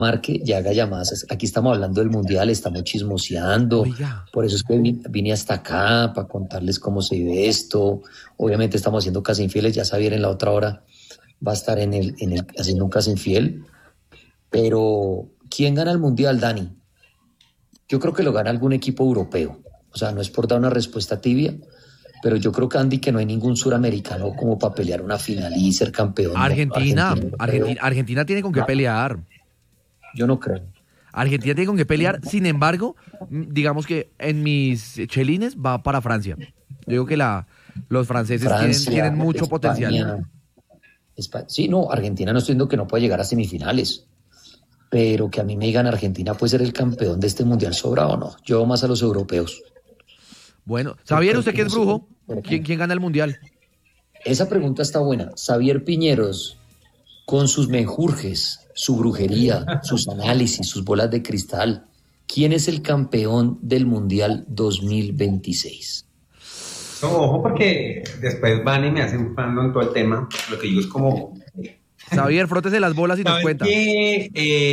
marque y haga llamadas. Aquí estamos hablando del Mundial, estamos chismoseando, Oiga, por eso es que vine hasta acá para contarles cómo se vive esto. Obviamente estamos haciendo Casa Infieles, ya Xavier en la otra hora va a estar haciendo un Casa Infiel, pero ¿quién gana el Mundial, Dani? Yo creo que lo gana algún equipo europeo, o sea, no es por dar una respuesta tibia, pero yo creo que Andy, que no hay ningún suramericano como para pelear una final y ser campeón. No, Argentina, Argentina, Argentina tiene con qué pelear. yo no creo. Argentina tiene con qué pelear. Sin embargo, digamos que en mis chelines va para Francia. Yo digo que los franceses Francia, tienen mucho España, potencial. Sí, no, Argentina no estoy diciendo que no puede llegar a semifinales, pero que a mí me digan Argentina puede ser el campeón de este mundial sobrado, no. Yo más a los europeos. Bueno, Xavier, usted que es brujo, Pero- ¿quién gana el mundial? Esa pregunta está buena. Xavier Piñeros, con sus menjurjes, su brujería, sus análisis, sus bolas de cristal, ¿quién es el campeón del mundial 2026? No, ojo, porque después van y me hacen fan en todo el tema. Lo que digo es como... Xavier, frótese las bolas y nos ¿Sabes cuenta. qué?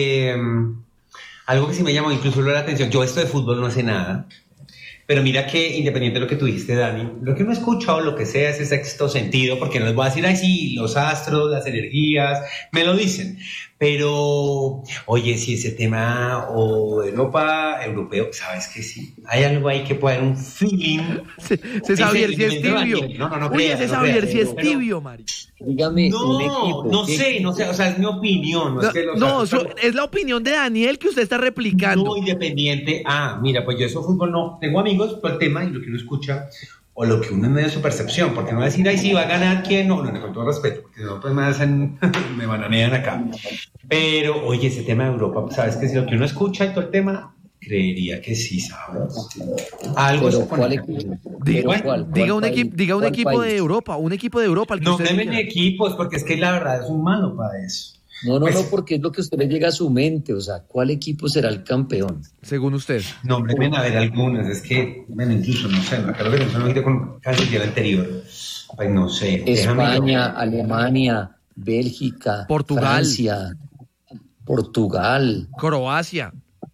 Algo que sí me llamó incluso la atención. Yo esto de fútbol no sé nada. Pero mira que, independiente de lo que tú dijiste, Dani, lo que uno escucha o lo que sea es ese sexto sentido, porque no les voy a decir, ay, sí, los astros, las energías, me lo dicen. Pero, oye, si ese tema o Europa, europeo, sabes que sí, hay algo ahí que puede haber un feeling. Ese Xavier sí es tibio. No Uy, creas, ese no Xavier creas, sí es pero- tibio, Mari. Dígame un equipo. No ¿qué sé, equipo? o sea, es mi opinión. No, es que los No, astros- es la opinión de Daniel que usted está replicando. No independiente. Mira, pues yo eso fútbol no. Tengo amigos por el tema y lo que uno escucha o lo que uno es medio de su percepción, porque no va a decir, ay, sí, va a ganar quién, no, con todo respeto, porque no, pues me hacen, me bananean acá. Pero, oye, ese tema de Europa, pues, sabes que si lo que uno escucha y todo el tema, creería que sí, ¿sabes? Algo Pero se ¿cuál pone. equipo? Diga- ¿Pero cuál? Diga un ¿Cuál equipo, país? diga un ¿Cuál equipo de país? Europa, un equipo de Europa, el que No usted temen quiera. equipos, porque es que la verdad es un malo para eso. No, Pues- porque es lo que a usted le llega a su mente, o sea, ¿cuál equipo será el campeón? Según usted. Nómbrenme a ver algunas, es que, bueno, incluso, no sé, acá lo que tenemos ahorita con casi el día anterior. Pues no sé, déjame yo. España, Alemania, Bélgica, Portugal. Francia, Portugal. Croacia.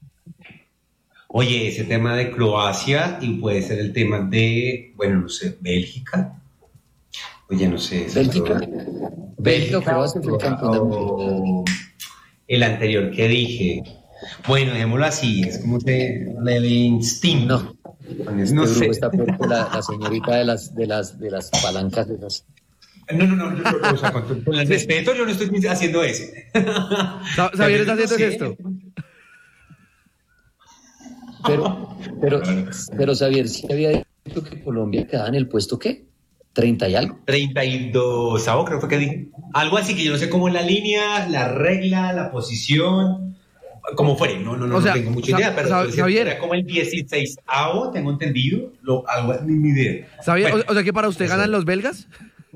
Oye, ese tema de Croacia y puede ser el tema de, bueno, no sé, Bélgica. Oye, no sé. eso Bélgica. todo. Bélgica o Croacia fue el campeón del mundo. o el anterior que dije. Bueno, dejémoslo así, es como que leve instinto. No, este No grupo sé. está peor que la señorita de las palancas esas. No, o sea, con el respeto yo no estoy haciendo eso. Xavier está No haciendo sé. esto. Pero Xavier, sí había dicho que Colombia quedaba en el puesto, ¿qué? 30 y algo. 32, creo fue que dije. Algo así que yo no sé cómo la línea, la regla, la posición, como fuere. No O sea, tengo mucha idea, pero Xavier. era como el 16avo, tengo entendido. Algo ni idea. Xavier, Bueno, o sea que para usted eso. ganan los belgas.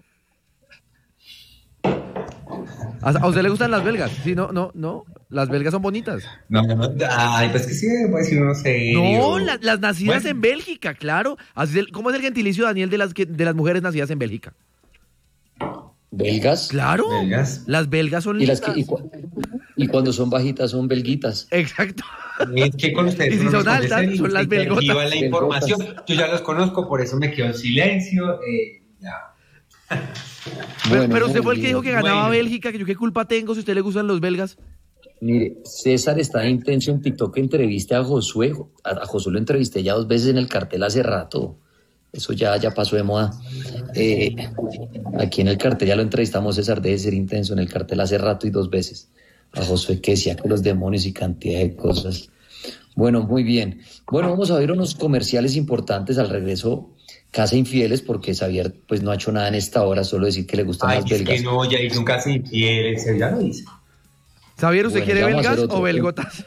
¿A usted le gustan las belgas? Sí, no. Las belgas son bonitas. No. Ay, pues que sí, puede decir uno serio. No, las nacidas Bueno. en Bélgica, claro. ¿Cómo es el gentilicio, Daniel, de las mujeres nacidas en Bélgica? ¿Belgas? Claro. Belgas. Las belgas son Y, las lindas. y cuando son bajitas son belguitas. Exacto. Es que con ustedes Y si uno son nos contesta altas, y son las se tergiva belgotas. la información. Yo ya los conozco, por eso me quedo en silencio. Ya. Bueno, pero usted muy fue el que bien. dijo que ganaba Bueno. Bélgica, que yo qué culpa tengo si a usted le gustan los belgas. Mire, César está de intenso en TikTok que entreviste a Josué. A Josué lo entrevisté ya 2 veces en el cartel hace rato. Eso ya pasó de moda. Aquí en el cartel ya lo entrevistamos, César, debe ser intenso en el cartel hace rato y 2 veces. A Josué que decía que los demonios y cantidad de cosas. Bueno, muy bien. Bueno, vamos a ver unos comerciales importantes al regreso. Casa Infieles, porque Xavier pues no ha hecho nada en esta hora, solo decir que le gustan Ay, las es belgas. que no, ya hice un casi infiel, ya lo hice. Xavier, ¿usted Bueno, quiere ya vamos a belgas hacer otro. o belgotas?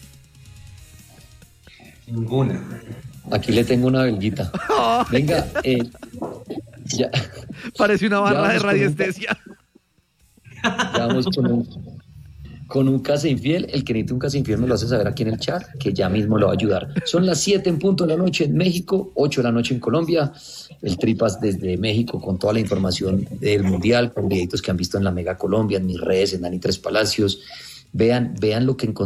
Ninguna. Aquí le tengo una belguita. Venga, ya, Parece una barra vamos de con radiestesia. ya vamos con un casa infiel. El que necesite un casa infiel me lo hace saber aquí en el chat, que ya mismo lo va a ayudar. Son las 7 en punto de la noche en México, 8 de la noche en Colombia. El Tripas desde México con toda la información del Mundial, con videitos que han visto en la Mega Colombia, en mis redes, en Dani Tres Palacios. Vean lo que encontré